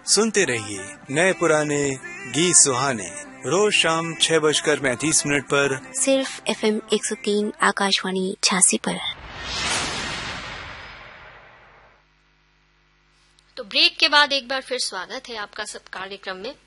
सुनते रहिए नए पुराने गीत सुहाने रोज शाम 6:35 पर सिर्फ FM 103 आकाशवाणी 86 पर। तो ब्रेक के बाद एक बार फिर स्वागत है आपका सब कार्यक्रम में।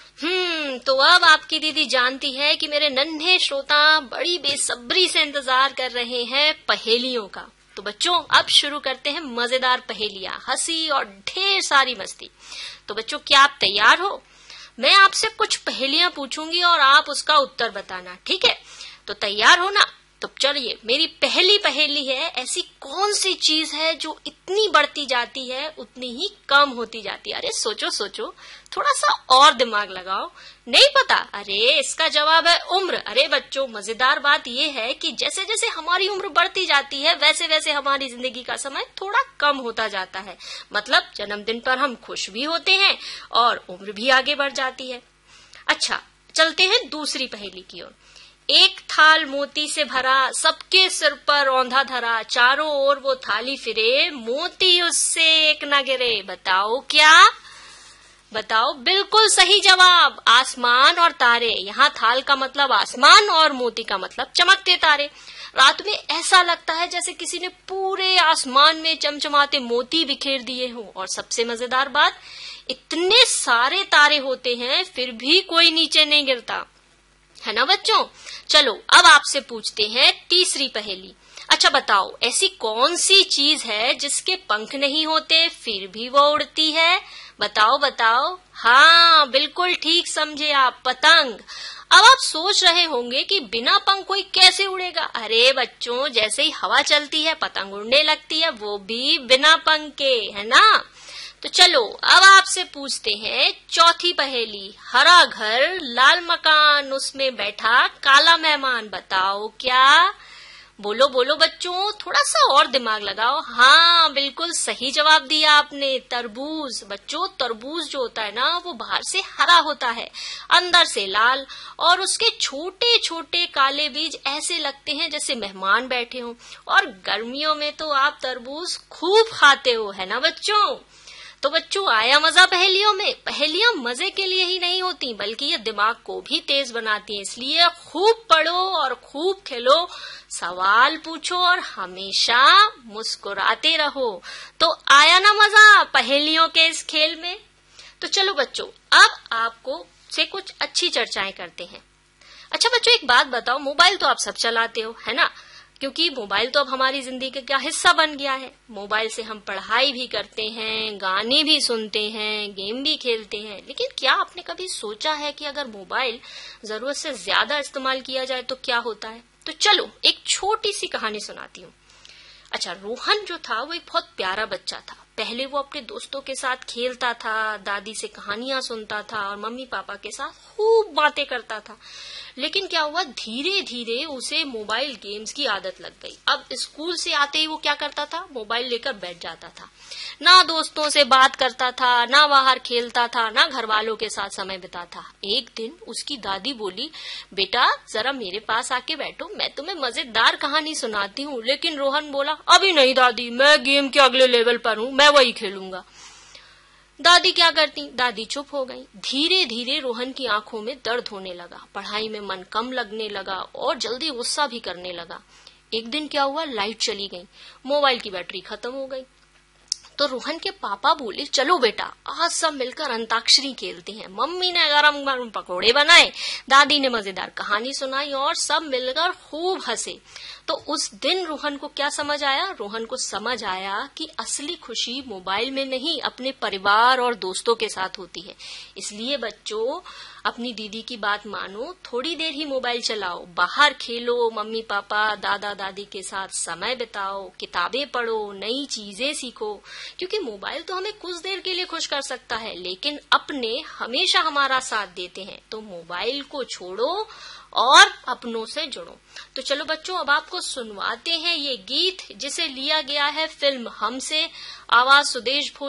तो अब आपकी दीदी जानती है कि मेरे नन्हे श्रोता बड़ी बेसब्री से इंतजार कर रहे हैं पहेलियों का। तो बच्चों अब शुरू करते हैं मजेदार पहेलियां, हंसी और ढेर सारी मस्ती। तो बच्चों क्या आप तैयार हो? मैं आपसे कुछ पहेलियां पूछूंगी और आप उसका उत्तर बताना, ठीक है? तो तैयार हो ना? तो चलिए, मेरी पहली पहेली है, ऐसी कौन सी चीज है जो इतनी बढ़ती जाती है उतनी ही कम होती जाती है? अरे सोचो सोचो, थोड़ा सा और दिमाग लगाओ। नहीं पता? अरे इसका जवाब है उम्र। अरे बच्चों, मजेदार बात यह है कि जैसे जैसे हमारी उम्र बढ़ती जाती है वैसे वैसे हमारी जिंदगी का समय थोड़ा कम होता जाता है। मतलब जन्मदिन पर हम खुश भी होते हैं और उम्र भी आगे बढ़ जाती है। अच्छा, चलते हैं दूसरी पहेली की ओर। एक थाल मोती से भरा, सबके सिर पर औंधा धरा, चारों ओर वो थाली फिरे, मोती उससे एक न गिरे। बताओ क्या? बताओ। बिल्कुल सही जवाब, आसमान और तारे। यहाँ थाल का मतलब आसमान और मोती का मतलब चमकते तारे। रात में ऐसा लगता है जैसे किसी ने पूरे आसमान में चमचमाते मोती बिखेर दिए हों। और सबसे मजेदार बात, इतने सारे तारे होते हैं फिर भी कोई नीचे नहीं गिरता, है ना बच्चों? चलो अब आपसे पूछते हैं तीसरी पहेली। अच्छा बताओ, ऐसी कौन सी चीज है जिसके पंख नहीं होते फिर भी वो उड़ती है? बताओ बताओ। हाँ, बिल्कुल ठीक समझे आप, पतंग। अब आप सोच रहे होंगे कि बिना पंख कोई कैसे उड़ेगा? अरे बच्चों, जैसे ही हवा चलती है पतंग उड़ने लगती है, वो भी बिना पंख के, है ना? तो चलो अब आपसे पूछते हैं चौथी पहेली। हरा घर, लाल मकान, उसमें बैठा काला मेहमान। बताओ क्या? बोलो बोलो बच्चों, थोड़ा सा और दिमाग लगाओ। हाँ, बिल्कुल सही जवाब दिया आपने, तरबूज। बच्चों, तरबूज जो होता है ना, वो बाहर से हरा होता है, अंदर से लाल, और उसके छोटे छोटे काले बीज ऐसे लगते हैं जैसे मेहमान बैठे हों। और गर्मियों में तो आप तरबूज खूब खाते हो, है ना बच्चों? तो बच्चों, आया मजा पहेलियों में? पहेलियां मजे के लिए ही नहीं होती बल्कि ये दिमाग को भी तेज बनाती हैं। इसलिए खूब पढ़ो और खूब खेलो, सवाल पूछो और हमेशा मुस्कुराते रहो। तो आया ना मजा पहेलियों के इस खेल में? तो चलो बच्चों, अब आपको से कुछ अच्छी चर्चाएं करते हैं। अच्छा बच्चों, एक बात बताओ, मोबाइल तो आप सब चलाते हो, है ना? क्योंकि मोबाइल तो अब हमारी जिंदगी का हिस्सा बन गया है। मोबाइल से हम पढ़ाई भी करते हैं, गाने भी सुनते हैं, गेम भी खेलते हैं। लेकिन क्या आपने कभी सोचा है कि अगर मोबाइल जरूरत से ज्यादा इस्तेमाल किया जाए तो क्या होता है? तो चलो एक छोटी सी कहानी सुनाती हूँ। अच्छा, रोहन जो था वो एक बहुत प्यारा बच्चा था। पहले वो अपने दोस्तों के साथ खेलता था, दादी से कहानियां सुनता था और मम्मी पापा के साथ खूब बातें करता था। लेकिन क्या हुआ, धीरे धीरे उसे मोबाइल गेम्स की आदत लग गई। अब स्कूल से आते ही वो क्या करता था, मोबाइल लेकर बैठ जाता था। ना दोस्तों से बात करता था, ना बाहर खेलता था, ना घर वालों के साथ समय बिताता। एक दिन उसकी दादी बोली, बेटा जरा मेरे पास आके बैठो, मैं तुम्हें मजेदार कहानी सुनाती हूँ। लेकिन रोहन बोला, अभी नहीं दादी, मैं गेम के अगले लेवल पर हूँ, मैं वही खेलूंगा। दादी क्या करती? दादी चुप हो गई। धीरे धीरे रोहन की आंखों में दर्द होने लगा, पढ़ाई में मन कम लगने लगा और जल्दी गुस्सा भी करने लगा। एक दिन क्या हुआ, लाइट चली गई, मोबाइल की बैटरी खत्म हो गई। तो रोहन के पापा बोले, चलो बेटा आज सब मिलकर अंताक्षरी खेलते हैं। मम्मी ने गरम गरम पकोड़े बनाए, दादी ने मजेदार कहानी सुनाई और सब मिलकर खूब हंसे। तो उस दिन रोहन को क्या समझ आया? रोहन को समझ आया कि असली खुशी मोबाइल में नहीं, अपने परिवार और दोस्तों के साथ होती है। इसलिए बच्चों, अपनी दीदी की बात मानो, थोड़ी देर ही मोबाइल चलाओ, बाहर खेलो, मम्मी पापा दादा दादी के साथ समय बिताओ, किताबें पढ़ो, नई चीजें सीखो। क्योंकि मोबाइल तो हमें कुछ देर के लिए खुश कर सकता है, लेकिन अपने हमेशा हमारा साथ देते हैं। तो मोबाइल को छोड़ो और अपनों से जुड़ो। तो चलो बच्चों, अब आपको सुनवाते हैं ये गीत जिसे लिया गया है फिल्म हम से। आवाज सुदेश